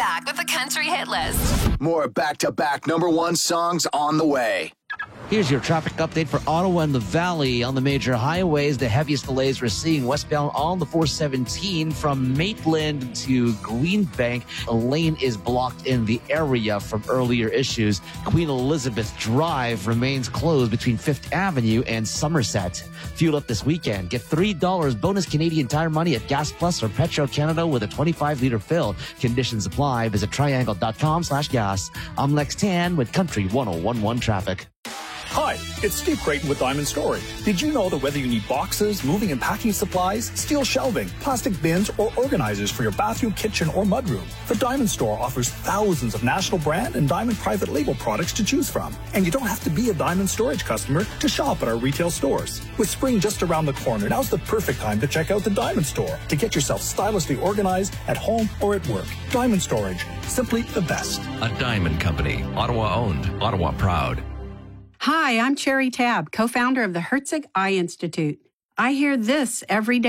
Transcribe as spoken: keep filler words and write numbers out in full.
back with the Country Hit List. More back-to-back number one songs on the way. Here's your traffic update for Ottawa and the Valley. On the major highways, the heaviest delays we're seeing westbound on the four seventeen from Maitland to Greenbank. A lane is blocked in the area from earlier issues. Queen Elizabeth Drive remains closed between Fifth Avenue and Somerset. Fuel up this weekend. Get three dollars bonus Canadian Tire money at Gas Plus or Petro-Canada with a twenty-five liter fill. Conditions apply. Visit triangle.com slash gas. I'm Lex Tan with Country ten eleven Traffic. Hi, it's Steve Creighton with Diamond Story. Did you know that whether you need boxes, moving and packing supplies, steel shelving, plastic bins, or organizers for your bathroom, kitchen, or mudroom, the Diamond Store offers thousands of national brand and Diamond private label products to choose from. And you don't have to be a Diamond Storage customer to shop at our retail stores. With spring just around the corner, now's the perfect time to check out the Diamond Store to get yourself stylishly organized at home or at work. Diamond Storage, simply the best. A Diamond Company, Ottawa owned, Ottawa proud. Hi, I'm Cherry Tabb, co-founder of the Herzig Eye Institute. I hear this every day.